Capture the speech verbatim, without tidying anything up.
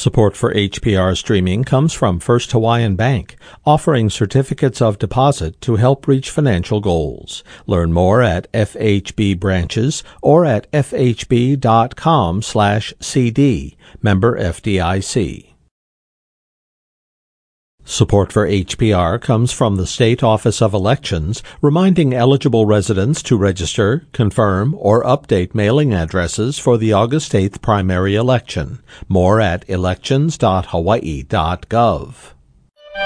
Support for H P R streaming comes from First Hawaiian Bank, offering certificates of deposit to help reach financial goals. Learn more at F H B branches or at f h b dot com slash c d. Member F D I C. Support for H P R comes from the State Office of Elections, reminding eligible residents to register, confirm, or update mailing addresses for the August eighth primary election. More at elections dot hawaii dot gov.